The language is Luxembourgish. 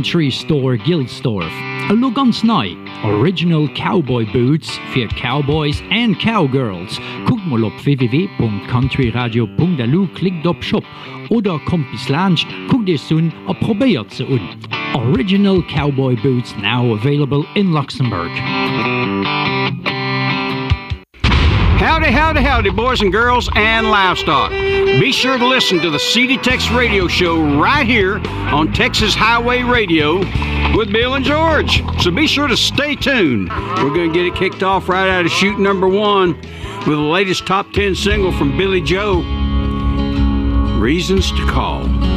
Country Store Gilsdorf. A look ganz neu. Original Cowboy Boots für Cowboys and Cowgirls. Guckt mal auf www.countryradio.lu, klickt auf Shop oder kommt bis Lunch, guckt es an und probiert sie an. Original Cowboy Boots now available in Luxembourg. Howdy, howdy, howdy, boys and girls and livestock. Be sure to listen to the CD Tex Radio Show right here on Texas Highway Radio with Bill and George. So be sure to stay tuned. We're going to get it kicked off right out of shoot number 1 with the latest top 10 single from Billy Joe, Reasons to Call.